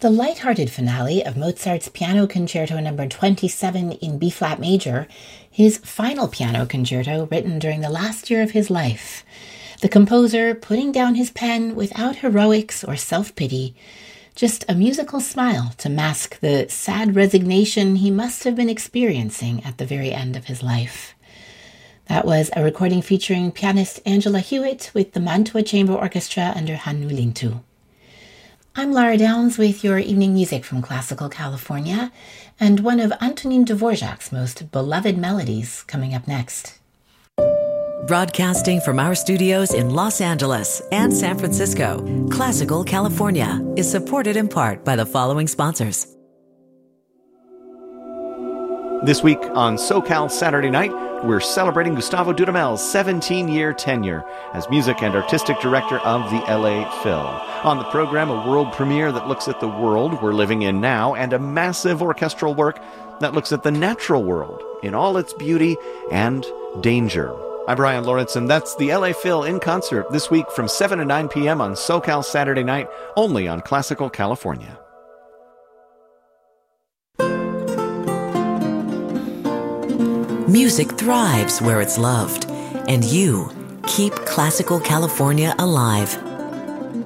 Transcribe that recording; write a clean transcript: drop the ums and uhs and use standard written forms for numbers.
The light-hearted finale of Mozart's Piano Concerto No. 27 in B-flat major, his final piano concerto written during the last year of his life. The composer putting down his pen without heroics or self-pity, just a musical smile to mask the sad resignation he must have been experiencing at the very end of his life. That was a recording featuring pianist Angela Hewitt with the Mantua Chamber Orchestra under Hannu Lintu. I'm Lara Downs with your evening music from Classical California, and one of Antonin Dvorak's most beloved melodies coming up next. Broadcasting from our studios in Los Angeles and San Francisco, Classical California is supported in part by the following sponsors. This week on SoCal Saturday Night, we're celebrating Gustavo Dudamel's 17-year tenure as music and artistic director of the LA Phil. On the program, a world premiere that looks at the world we're living in now, and a massive orchestral work that looks at the natural world in all its beauty and danger. I'm Brian Lawrence, and that's the LA Phil in concert this week from 7 to 9 p.m. on SoCal Saturday Night, only on Classical California. Music thrives where it's loved, and you keep Classical California alive.